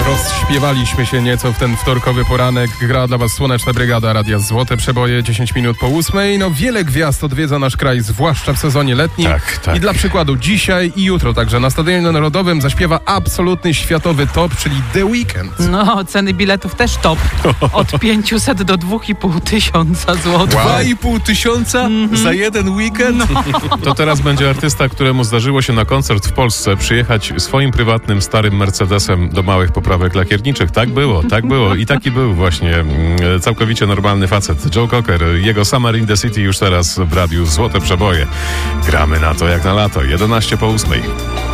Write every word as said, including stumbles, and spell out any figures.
Rozśpiewaliśmy się nieco w ten wtorkowy poranek. Gra dla was Słoneczna Brygada Radia Złote Przeboje, dziesięć minut po ósmej. No wiele gwiazd odwiedza nasz kraj, zwłaszcza w sezonie letnim. Tak, tak. I dla przykładu dzisiaj i jutro także na Stadionie Narodowym zaśpiewa absolutny światowy top, czyli The Weeknd. No, ceny biletów też top. Od pięciuset do dwóch i pół tysiąca złotych. Wow. Dwa i pół tysiąca mm-hmm. za jeden weekend? No. To teraz będzie artysta, któremu zdarzyło się na koncert w Polsce przyjechać swoim prywatnym, starym Mercedesem do małych poprawek lakierniczych. Tak było, tak było. I taki był właśnie mm, całkowicie normalny facet. Joe Cocker, jego Summer in the City już teraz w radiu Złote Przeboje. Gramy na to jak na lato. jedenaście po ósmej.